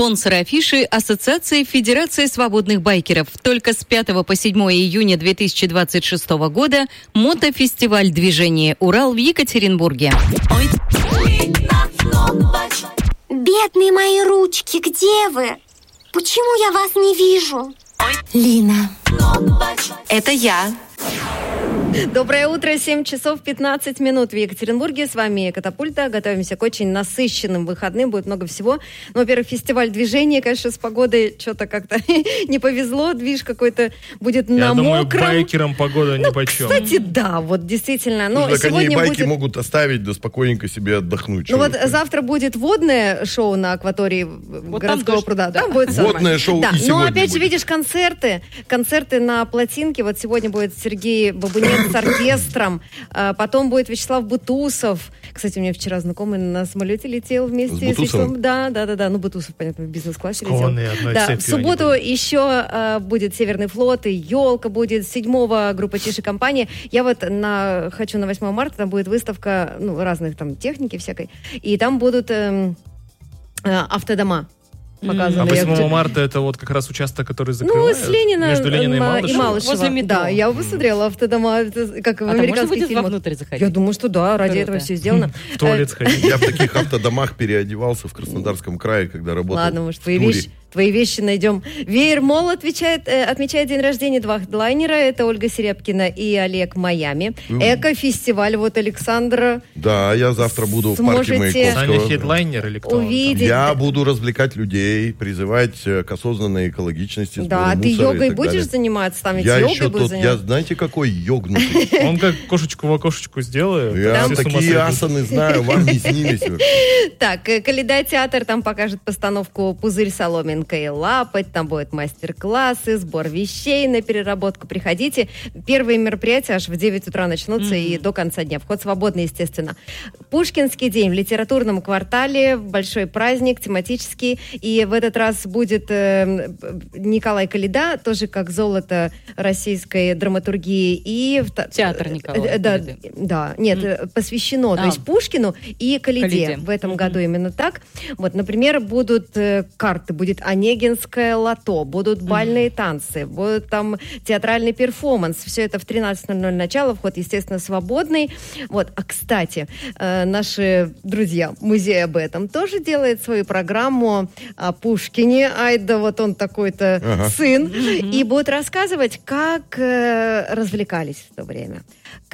Спонсор афиши – Ассоциация Федерации свободных байкеров. Только с 5 по 7 июня 2026 года мотофестиваль движения «Урал» в Екатеринбурге. Бедные мои ручки, где вы? Почему я вас не вижу? Лина, это я. Доброе утро, 7 часов 15 минут в Екатеринбурге. С вами Катапульта. Готовимся к очень насыщенным выходным. Будет много всего. Ну, во-первых, фестиваль движения, конечно, с погодой что-то как-то не повезло. Движ какой-то будет на мокром. Я думаю, байкерам погода нипочем. Кстати, да, вот действительно. Но так сегодня они и байки будет... могут оставить, да спокойненько себе отдохнуть. Ну вот завтра будет водное шоу на акватории городского пруда. Там будет водное шоу и сегодня но опять же, будет. видишь, концерты на плотинке. Вот сегодня будет Сергей Бабунец с оркестром. Потом будет Вячеслав Бутусов. Кстати, у меня вчера знакомый на самолете летел вместе с Вячеславом. Да. Ну, Бутусов, понятно, в бизнес-классе летел. Да. В субботу еще будет Северный флот, и Елка будет, 7-го группа Чиж и компания. Я вот хочу на 8 марта, там будет выставка разных там техники всякой. И там будут автодома. А 8 марта это вот как раз участок, который закрывают? Ну, с Ленина между Лениной и Малышева. Возле метро. Да, я посмотрела автодома, как в американских фильмах. Вовнутрь заходить? Я думаю, что да, ради этого все сделано. В туалет сходить. Я в таких автодомах переодевался в Краснодарском крае, когда работал. Ладно, может, твои вещи найдем. Веер Молл отмечает день рождения 2 хедлайнера. Это Ольга Серябкина и Олег Майами. Эко-фестиваль вот Александра. Да, я завтра буду в парке Маяковского. Саня хедлайнер или кто? Увидеть. Я буду развлекать людей, призывать к осознанной экологичности. Да, ты йогой будешь заниматься? Там ведь я йогой еще будешь заниматься. Я знаете, какой йогнутый? Он как кошечку в окошечку сделает. Я такие асаны знаю, вам не снились. Так, Калейдотеатр там покажет постановку «Пузырь, соломинка и лапоть». Там будет мастер-классы, сбор вещей на переработку. Приходите. Первые мероприятия аж в 9 утра начнутся и до конца дня. Вход свободный, естественно. Пушкинский день в литературном квартале. Большой праздник, тематический. И в этот раз будет Николай Калейда, тоже как золото российской драматургии. И театр Николая Калейды. Да, нет, посвящено. То есть Пушкину и Калейде. В этом году именно так. Вот, например, будут карты, будет Онегинское лото, будут бальные танцы, будут там театральный перформанс. Все это в 13:00 начало, вход, естественно, свободный. Вот, а кстати, наши друзья музей об этом тоже делает свою программу о Пушкине. Ай, да вот он такой-то сын. И будут рассказывать, как развлекались в то время.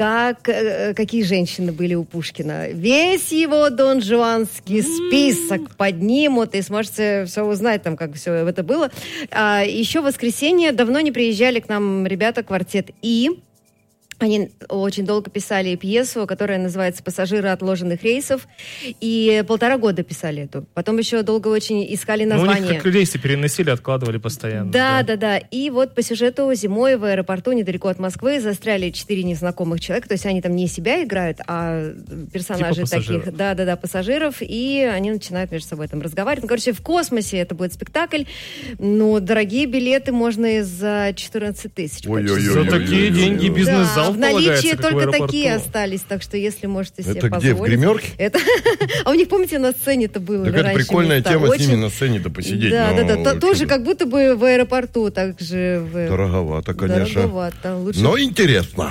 Какие женщины были у Пушкина. Весь его донжуанский список поднимут, и сможете все узнать, там, как все это было. Еще в воскресенье давно не приезжали к нам ребята, квартет «И». Они очень долго писали пьесу, которая называется «Пассажиры отложенных рейсов». И 1,5 года писали эту. Потом еще долго очень искали название. У них как рейсы переносили, откладывали постоянно. Да. И вот по сюжету зимой в аэропорту недалеко от Москвы застряли 4 незнакомых человека. То есть они там не себя играют, а персонажи типа таких. Да, пассажиров. И они начинают между собой там разговаривать. Ну, короче, в космосе это будет спектакль. Но дорогие билеты можно и за 14 тысяч. За такие деньги бизнес-зал. В наличии только такие остались, так что если можете себе позволить. Это где, в гримерке? А у них, помните, на сцене-то было раньше. Так это прикольная тема с ними на сцене-то посидеть. Да. Тоже как будто бы в аэропорту. Дороговато, конечно. Дороговато. Но интересно.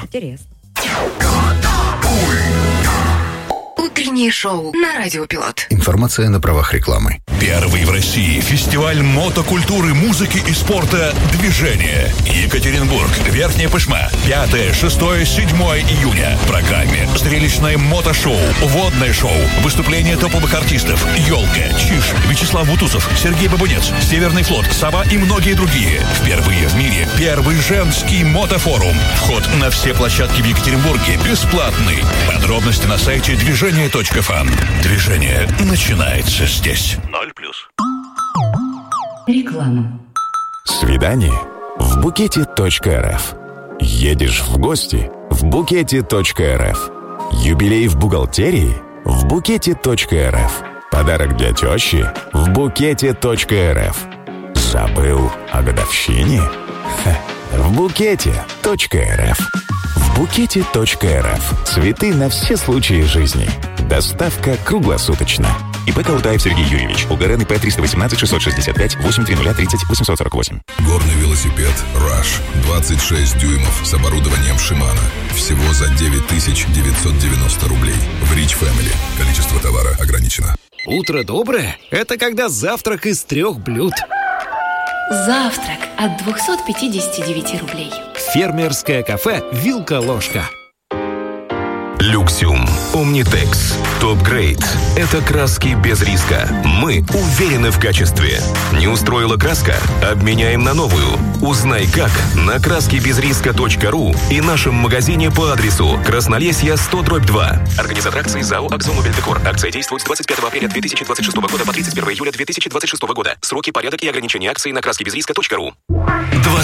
Утреннее шоу на Радио Пилот. Информация на правах рекламы. Первый в России фестиваль мотокультуры, музыки и спорта «Движение». Екатеринбург, Верхняя Пышма. 5, 6, 7 июня. В программе зрелищное мотошоу, водное шоу, выступления топовых артистов «Елка», «Чиж», Вячеслав Бутусов, Сергей Бабунец, Северный флот, «Сова» и многие другие. Впервые в мире первый женский мотофорум. Вход на все площадки в Екатеринбурге бесплатный. Подробности на сайте движение.фан. Движение начинается здесь. 0+. Реклама. Свидание в букете.рф. Едешь в гости в букете.рф. Юбилей в бухгалтерии в букете.рф. Подарок для тещи в букете.рф. Забыл о годовщине? В букете.рф. В букете.рф. Цветы на все случаи жизни. Доставка круглосуточно. ИП Каутаев Сергей Юрьевич. УГРН ИП 318-665-830-30-848. Горный велосипед Rush. 26 дюймов с оборудованием Shimano. Всего за 9990 рублей. В Rich Family. Количество товара ограничено. Утро доброе – это когда завтрак из 3 блюд. Завтрак от 259 рублей. Фермерское кафе «Вилка-ложка». Люксиум. Omnitex. Топ-грейд. Это краски без риска. Мы уверены в качестве. Не устроила краска? Обменяем на новую. Узнай как на краскибезриска.ру и нашем магазине по адресу Краснолесье 100/2. Организатор акции ЗАО «Акзомобильдекор». Акция действует с 25 апреля 2026 года по 31 июля 2026 года. Сроки, порядок и ограничения акции на краскибезриска.ру.